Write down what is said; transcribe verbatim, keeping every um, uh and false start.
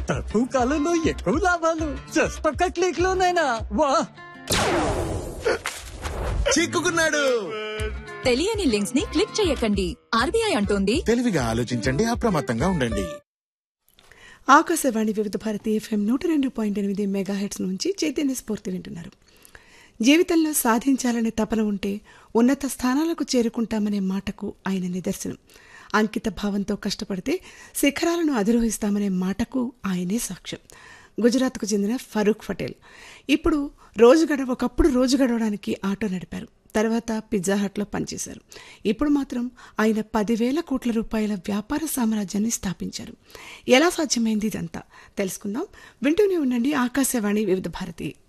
తక్కువ కాలంలో ఎక్కువ లాభాలు జస్ట్ ఒక్క క్లిక్ లోనైనా వా. చిక్కుకున్నాడు. తెలియని లింక్స్ ని క్లిక్ చేయకండి. ఆర్బీఐ అంటోంది తెలివిగా ఆలోచించండి, అప్రమత్తంగా ఉండండి. ఆకాశవాణి వివిధ భారతి ఎఫ్ఎం నూట రెండు పాయింట్ ఎనిమిది మెగా హెడ్స్ నుంచి చైతన్య స్ఫూర్తి వింటున్నారు. జీవితంలో సాధించాలనే తపన ఉంటే ఉన్నత స్థానాలకు చేరుకుంటామనే మాటకు ఆయన నిదర్శనం. అంకిత భావంతో కష్టపడితే శిఖరాలను అధిరోహిస్తామనే మాటకు ఆయనే సాక్ష్యం. గుజరాత్కు చెందిన ఫరూక్ పటేల్ ఇప్పుడు రోజు గడవ ఒకప్పుడు రోజు గడవడానికి ఆటో నడిపారు. తర్వాత పిజ్జా హట్లో పనిచేశారు. ఇప్పుడు మాత్రం ఆయన పదివేల కోట్ల రూపాయల వ్యాపార సామ్రాజ్యాన్ని స్థాపించారు. ఎలా సాధ్యమైంది ఇదంతా తెలుసుకుందాం. వింటూనే ఉండండి ఆకాశవాణి వివిధ భారతి.